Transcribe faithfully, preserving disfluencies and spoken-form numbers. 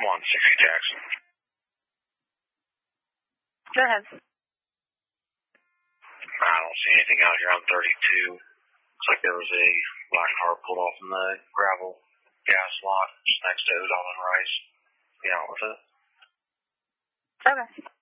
one sixty Jackson. Go ahead. I don't see anything out here on thirty-two. Looks like there was a black car pulled off in the gravel gas lot just next to O'Donnell and Rice. Be out with it. Okay.